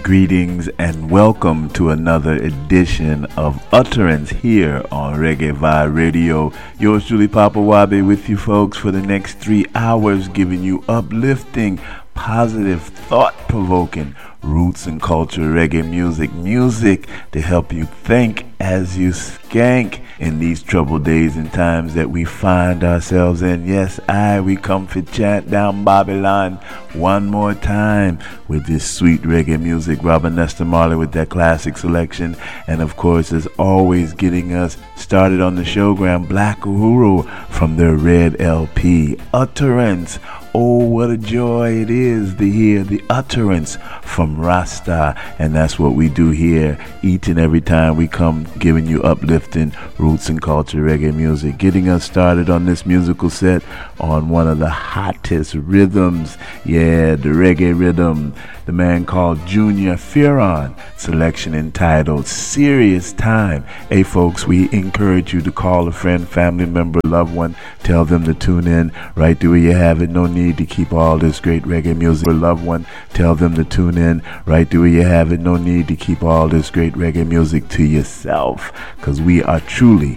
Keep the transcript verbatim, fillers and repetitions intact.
Greetings and welcome to another edition of Utterance here on Reggae Vibe Radio. Yours truly, Papa Wabi, with you folks for the next three hours, giving you uplifting, positive, thought-provoking roots and culture reggae music, music to help you think as you skank in these troubled days and times that we find ourselves in. Yes, I, we come for chant down Babylon one more time with this sweet reggae music. Robert Nesta Marley with that classic selection, and of course, as always, getting us started on the showground, Black Uhuru from their Red L P, Utterance. Oh, what a joy it is to hear the utterance from Rasta. And that's what we do here each and every time we come, giving you uplifting roots and culture reggae music. Getting us started on this musical set on one of the hottest rhythms. Yeah, the reggae rhythm. The man called Junior Fearon. Selection entitled Serious Time. Hey folks, we encourage you to call a friend, family member, loved one. Tell them to tune in right there where you have it. No need to keep all this great reggae music. A loved one, tell them to tune in right there where you have it. No need to keep all this great reggae music to yourself, because we are truly